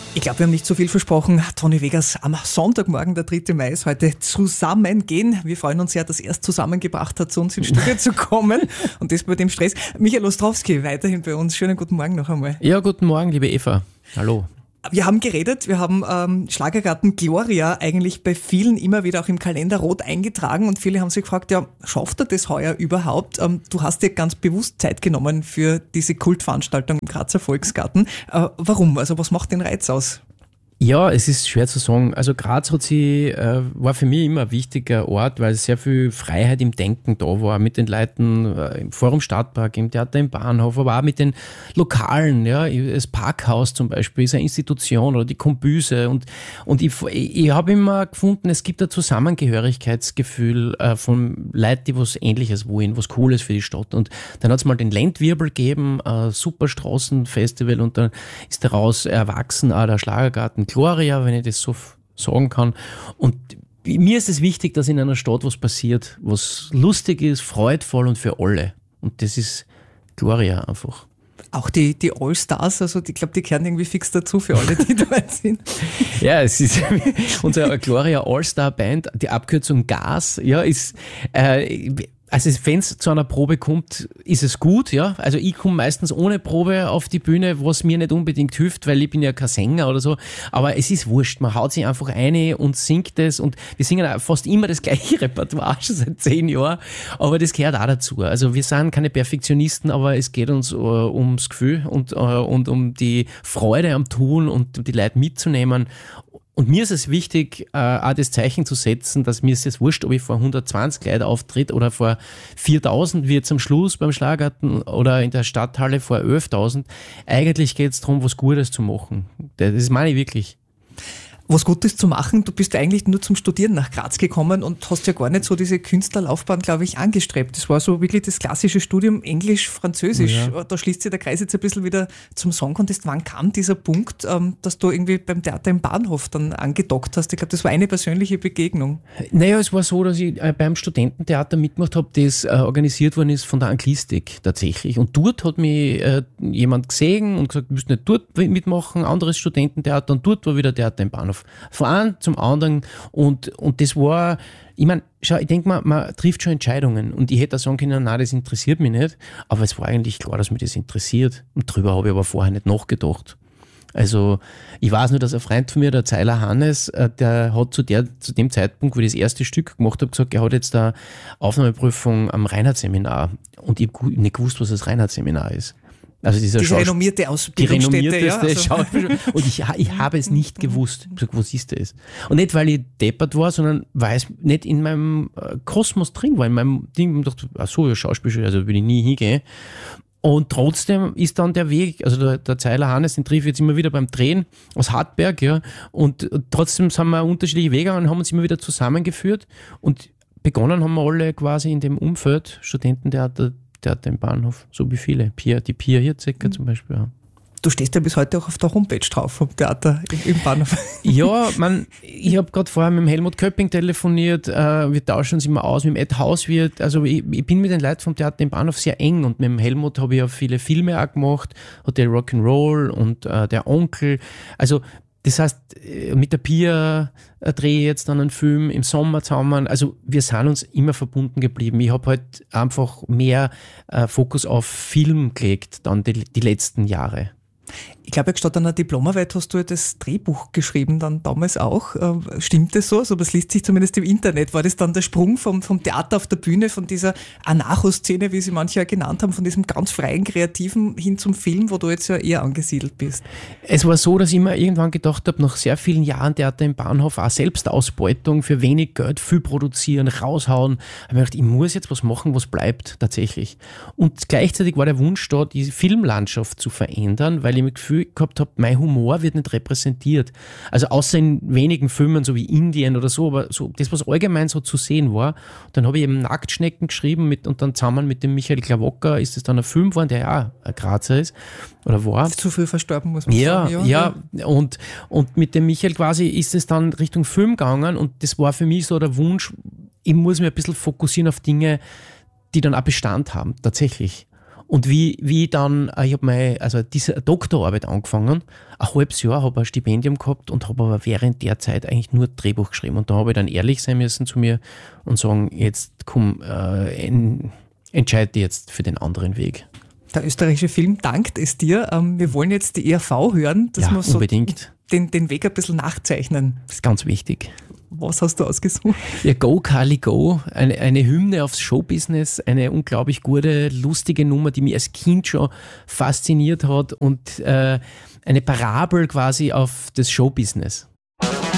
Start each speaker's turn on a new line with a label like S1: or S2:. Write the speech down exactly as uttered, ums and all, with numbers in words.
S1: Ich glaube, wir haben nicht so viel versprochen. Toni Vegas, am Sonntagmorgen, der dritte Mai, ist heute Zusammengehen. Wir freuen uns sehr, dass er es zusammengebracht hat, zu uns ins Studio zu kommen. Und das bei dem Stress. Michael Ostrowski, weiterhin bei uns. Schönen guten Morgen noch einmal.
S2: Ja, guten Morgen, liebe Eva. Hallo.
S1: Wir haben geredet, wir haben ähm, Schlagergarten Gloria eigentlich bei vielen immer wieder auch im Kalender rot eingetragen und viele haben sich gefragt, ja, schafft er das heuer überhaupt? Ähm, du hast dir ganz bewusst Zeit genommen für diese Kultveranstaltung im Grazer Volksgarten. Äh, warum? Also was macht den Reiz aus?
S2: Ja, es ist schwer zu sagen. Also Graz hat sie, äh, war für mich immer ein wichtiger Ort, weil sehr viel Freiheit im Denken da war, mit den Leuten äh, im Forum Stadtpark, im Theater im Bahnhof, aber auch mit den Lokalen, ja, das Parkhaus zum Beispiel ist eine Institution oder die Kombüse und, und ich, ich habe immer gefunden, es gibt ein Zusammengehörigkeitsgefühl äh, von Leuten, die was Ähnliches wollen, was Cooles für die Stadt und dann hat es mal den Ländwirbel gegeben, ein super Straßenfestival und dann ist daraus erwachsen auch der Schlagergarten Gloria, wenn ich das so sagen kann. Und mir ist es wichtig, dass in einer Stadt was passiert, was lustig ist, freudvoll und für alle. Und das ist Gloria einfach.
S1: Auch die, die All-Stars, also ich glaube, die gehören irgendwie fix dazu für alle, die dort sind.
S2: Ja, es ist unsere Gloria All-Star Band, die Abkürzung Gas, ja, ist, äh, also wenn es zu einer Probe kommt, ist es gut, ja. Also ich komme meistens ohne Probe auf die Bühne, was mir nicht unbedingt hilft, weil ich bin ja kein Sänger oder so. Aber es ist wurscht, man haut sich einfach ein und singt es und wir singen auch fast immer das gleiche Repertoire schon seit zehn Jahren. Aber das gehört auch dazu. Also wir sind keine Perfektionisten, aber es geht uns uh, ums Gefühl und, uh, und um die Freude am Tun und die Leute mitzunehmen. Und mir ist es wichtig, äh, auch das Zeichen zu setzen, dass mir ist es wurscht, ob ich vor hundertzwanzig Leuten auftritt oder vor viertausend, wie jetzt am Schluss beim Schlagergarten oder in der Stadthalle vor elftausend. Eigentlich geht es darum, was Gutes zu machen. Das meine ich wirklich.
S1: Was Gutes zu machen, du bist eigentlich nur zum Studieren nach Graz gekommen und hast ja gar nicht so diese Künstlerlaufbahn, glaube ich, angestrebt. Das war so wirklich das klassische Studium Englisch, Französisch. Ja. Da schließt sich der Kreis jetzt ein bisschen wieder zum Song Contest. Wann kam dieser Punkt, dass du irgendwie beim Theater im Bahnhof dann angedockt hast? Ich glaube, das war eine persönliche Begegnung.
S2: Naja, es war so, dass ich beim Studententheater mitgemacht habe, das organisiert worden ist von der Anglistik tatsächlich. Und dort hat mich jemand gesehen und gesagt, du musst nicht dort mitmachen, anderes Studententheater und dort war wieder Theater im Bahnhof. Von einem zum anderen und, und das war, ich meine, schau, ich denke mal, man trifft schon Entscheidungen und ich hätte auch sagen können, nein, das interessiert mich nicht, aber es war eigentlich klar, dass mich das interessiert und darüber habe ich aber vorher nicht nachgedacht. Also ich weiß nur, dass ein Freund von mir, der Zeiler Hannes, der hat zu, der, zu dem Zeitpunkt, wo ich das erste Stück gemacht habe, gesagt, er hat jetzt eine Aufnahmeprüfung am Reinhardt-Seminar und ich habe nicht gewusst, was das Reinhardt-Seminar ist. Also dieser
S1: Diese
S2: Schaus-
S1: renommierte Ausbildungsstätte.
S2: Die renommierteste
S1: ja, also.
S2: Schauspiel- Und ich, ich habe es nicht gewusst. Ich habe gesagt, was ist das? Und nicht, weil ich deppert war, sondern weil es nicht in meinem Kosmos drin war. In meinem Ding, ich dachte, ach so, ja, Schauspielschule, also würde ich nie hingehen. Und trotzdem ist dann der Weg, also der, der Zeiler Hannes, den treffe ich jetzt immer wieder beim Drehen aus Hartberg, ja. Und, und trotzdem sind wir unterschiedliche Wege und haben uns immer wieder zusammengeführt. Und begonnen haben wir alle quasi in dem Umfeld, Studententheater, Theater im Bahnhof, so wie viele. Pia, die Pia Hirzecker zum Beispiel. Ja.
S1: Du stehst ja bis heute auch auf der Homepage drauf vom Theater im, im Bahnhof.
S2: Ja, man, ich habe gerade vorher mit dem Helmut Köpping telefoniert, äh, wir tauschen uns immer aus, mit dem Ed Hauswirt, also ich, ich bin mit den Leuten vom Theater im Bahnhof sehr eng und mit dem Helmut habe ich ja viele Filme auch gemacht, Hotel Rock'n'Roll und äh, der Onkel, also das heißt, mit der Pia drehe ich jetzt dann einen Film im Sommer zusammen. Also wir sind uns immer verbunden geblieben. Ich habe halt einfach mehr äh, Fokus auf Film gelegt, dann die, die letzten Jahre.
S1: Ich glaube, statt einer Diplomarbeit hast du ja das Drehbuch geschrieben, dann damals auch. Stimmt das so? Also das liest sich zumindest im Internet. War das dann der Sprung vom, vom Theater auf der Bühne, von dieser Anarcho-Szene, wie sie manche ja genannt haben, von diesem ganz freien, kreativen hin zum Film, wo du jetzt ja eher angesiedelt bist?
S2: Es war so, dass ich mir irgendwann gedacht habe, nach sehr vielen Jahren Theater im Bahnhof, auch Selbstausbeutung, für wenig Geld viel produzieren, raushauen. Ich habe mir gedacht, ich muss jetzt was machen, was bleibt tatsächlich. Und gleichzeitig war der Wunsch da, die Filmlandschaft zu verändern, weil ich mir Gefühl gehabt habe, mein Humor wird nicht repräsentiert. Also außer in wenigen Filmen, so wie Indien oder so, aber so das, was allgemein so zu sehen war. Dann habe ich eben Nacktschnecken geschrieben mit, und dann zusammen mit dem Michael Klawocker ist es dann ein Film geworden, der ja auch ein Grazer ist oder war.
S1: Ist zu früh verstorben, muss man
S2: ja,
S1: sagen.
S2: Ja, ja. Und, und mit dem Michael quasi ist es dann Richtung Film gegangen und das war für mich so der Wunsch, ich muss mich ein bisschen fokussieren auf Dinge, die dann auch Bestand haben, tatsächlich. Und wie, wie dann, ich habe meine, also diese Doktorarbeit angefangen, ein halbes Jahr, habe ein Stipendium gehabt und habe aber während der Zeit eigentlich nur Drehbuch geschrieben. Und da habe ich dann ehrlich sein müssen zu mir und sagen, jetzt komm, äh, en, entscheide dich jetzt für den anderen Weg.
S1: Der österreichische Film dankt es dir. Wir wollen jetzt die E R V hören, dass
S2: ja,
S1: wir so
S2: unbedingt.
S1: Den, den Weg ein bisschen nachzeichnen.
S2: Das ist ganz wichtig.
S1: Was hast du ausgesucht?
S2: Ja, Go Carly Go, eine, eine Hymne aufs Showbusiness, eine unglaublich gute, lustige Nummer, die mich als Kind schon fasziniert hat und äh, eine Parabel quasi auf das Showbusiness.